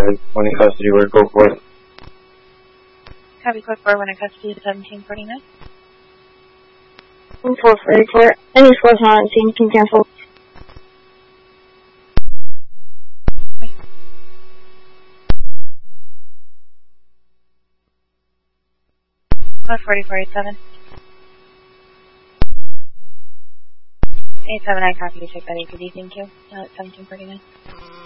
when in custody word, go for it. Copy code 4, when in custody, 1749. 444. Any scores not on scene can cancel. Code 4487. 879, copy to check that APD, thank you. 1749.